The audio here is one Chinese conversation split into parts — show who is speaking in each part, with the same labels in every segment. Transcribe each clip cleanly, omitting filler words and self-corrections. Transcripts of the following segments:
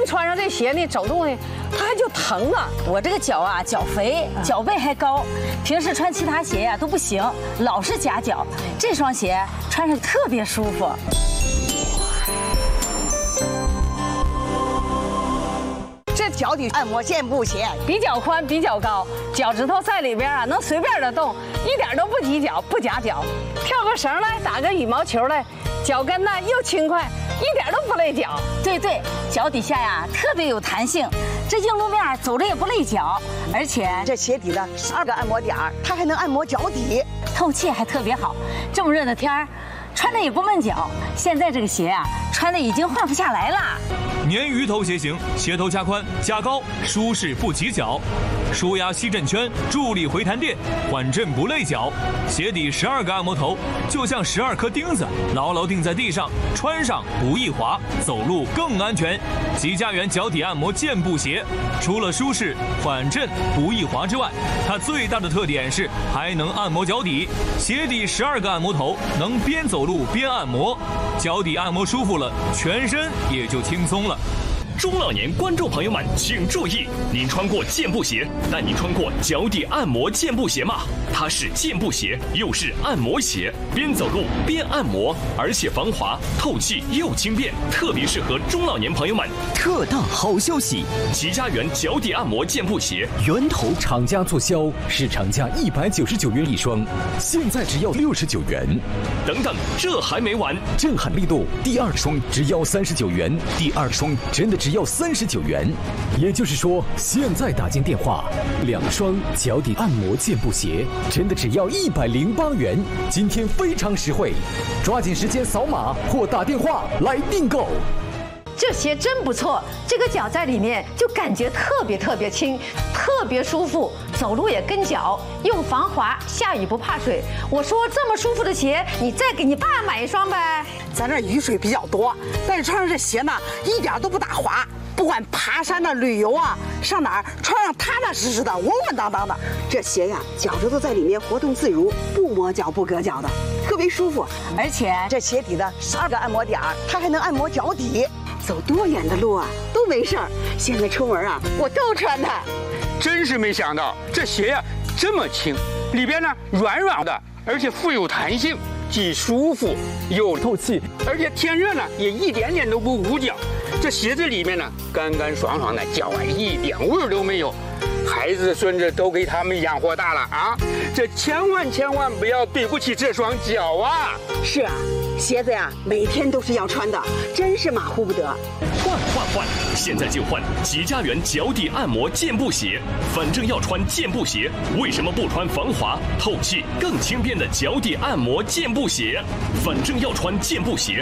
Speaker 1: 穿上这鞋呢，走路呢，它还就疼了。
Speaker 2: 我这个脚啊，脚肥，脚背还高，平时穿其他鞋呀都不行，老是夹脚。这双鞋穿上特别舒服。
Speaker 3: 这脚底按摩健步鞋
Speaker 1: 比较宽，比较高，脚趾头在里边啊，能随便的动，一点都不挤脚，不夹脚。跳个绳来，打个羽毛球来，脚跟呢又轻快，一点都不累脚。
Speaker 2: 对对，脚底下呀特别有弹性，这硬路面走着也不累脚，而且
Speaker 3: 这鞋底的12个按摩点，它还能按摩脚底，
Speaker 2: 透气还特别好。这么热的天儿，穿着也不闷脚。现在这个鞋啊，穿的已经换不下来了。
Speaker 4: 鲶鱼头鞋型，鞋头加宽加高，舒适不挤脚，舒压吸震圈，助力回弹垫，缓震不累脚。鞋底12个按摩头，就像12颗钉子，牢牢钉在地上，穿上不易滑，走路更安全。吉家园脚底按摩健步鞋，除了舒适、缓震、不易滑之外，它最大的特点是还能按摩脚底。鞋底12个按摩头，能边走路边按摩，脚底按摩舒服了，全身也就轻松了。
Speaker 5: 中老年观众朋友们请注意，您穿过健步鞋，但您穿过脚底按摩健步鞋吗？它是健步鞋，又是按摩鞋，边走路边按摩，而且防滑、透气又轻便，特别适合中老年朋友们。
Speaker 6: 特大好消息！
Speaker 5: 吉家园脚底按摩健步鞋
Speaker 6: 源头厂家促销，市场价199元一双，现在只要69元。
Speaker 5: 等等，这还没完！
Speaker 6: 震撼力度，第2双只要39元，第2双真的只要39元。也就是说，现在打进电话，2双脚底按摩健步鞋真的只要108元。今天非常实惠，抓紧时间扫码或打电话来订购。
Speaker 7: 这鞋真不错，这个脚在里面就感觉特别轻，特别舒服，走路也跟脚，又防滑，下雨不怕水。我说这么舒服的鞋，你再给你爸买一双呗。
Speaker 3: 咱这雨水比较多，但是穿上这鞋呢，一点都不打滑。不管爬山的、旅游啊，上哪儿穿上踏踏实实的、稳稳当当的。这鞋呀，脚趾头在里面活动自如，不磨脚不硌脚的，特别舒服。而且这鞋底的12个按摩点，它还能按摩脚底。走多远的路啊都没事儿。现在出门啊，我都穿它。
Speaker 8: 真是没想到这鞋呀这么轻，里边呢软软的，而且富有弹性，既舒服又透气，而且天热呢也一点点都不捂脚。这鞋子里面呢干干爽爽的，脚啊一点味儿都没有。孩子孙子都给他们养活大了啊！这千万不要对不起这双脚啊！
Speaker 3: 是啊，鞋子呀每天都是要穿的，真是马虎不得。
Speaker 5: 换！现在就换吉家园脚底按摩健步鞋。反正要穿健步鞋，为什么不穿防滑、透气、更轻便的脚底按摩健步鞋？反正要穿健步鞋。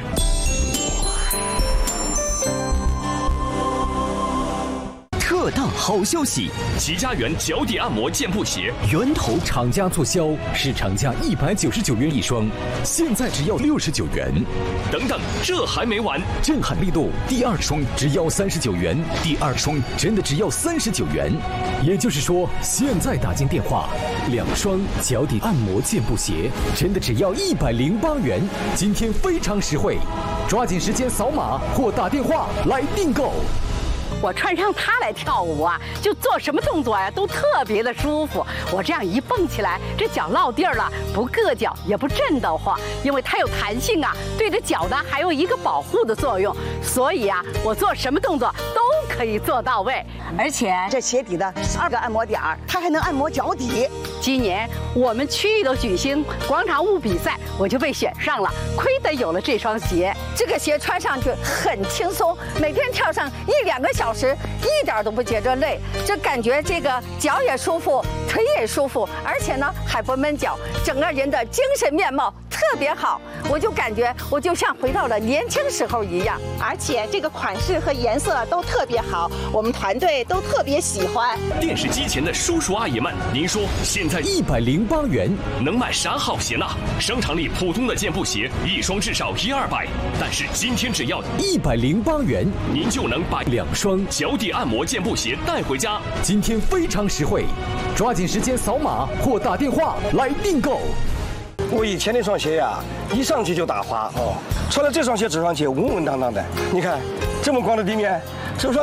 Speaker 6: 特大好消息！
Speaker 5: 吉家园脚底按摩健步鞋
Speaker 6: 源头厂家促销，市场价199元一双，现在只要69元。
Speaker 5: 等等，这还没完！
Speaker 6: 震撼力度，第2双只要39元，第2双真的只要39元。也就是说，现在打进电话，2双脚底按摩健步鞋真的只要108元。今天非常实惠，抓紧时间扫码或打电话来订购。
Speaker 7: 我穿上它来跳舞啊，就做什么动作呀都特别的舒服。我这样一蹦起来，这脚落地儿了，不硌脚也不震得慌，因为它有弹性啊，对着脚呢还有一个保护的作用。所以啊，我做什么动作都可以做到位。
Speaker 3: 而且这鞋底的12个按摩点，它还能按摩脚底。
Speaker 7: 今年我们区域都举行广场舞比赛，我就被选上了，亏得有了这双鞋。
Speaker 1: 这个鞋穿上去很轻松，每天跳上1-2个小时，一点都不觉着累。这感觉这个脚也舒服，腿也舒服，而且呢还不闷脚，整个人的精神面貌特别好。我就感觉我就像回到了年轻时候一样，
Speaker 3: 而且这个款式和颜色都特别好，我们团队都特别喜欢。
Speaker 5: 电视机前的叔叔阿姨们，您说现在
Speaker 6: 108元
Speaker 5: 能买啥好鞋呢？商场里普通的健步鞋一双至少100-200，但是今天只要
Speaker 6: 108元，
Speaker 5: 您就能把
Speaker 6: 2双
Speaker 5: 脚底按摩健步鞋带回家。
Speaker 6: 今天非常实惠，抓紧时间扫码或打电话来订购。
Speaker 9: 我以前那双鞋呀，一上去就打滑哦，穿了这双鞋稳稳当当的。你看这么光的地面，是不是？